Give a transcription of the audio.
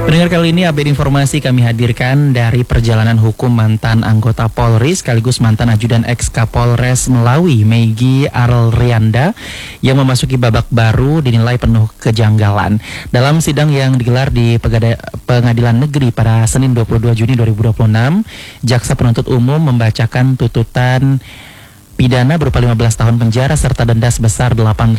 Pendengar, kali ini update informasi kami hadirkan dari perjalanan hukum mantan anggota Polri sekaligus mantan ajudan ex Kapolres Melawi Megi Arlianda yang memasuki babak baru dinilai penuh kejanggalan. Dalam sidang yang digelar di Pengadilan Negeri pada Senin 22 Juni 2026, jaksa penuntut umum membacakan tuntutan pidana berupa 15 tahun penjara serta denda sebesar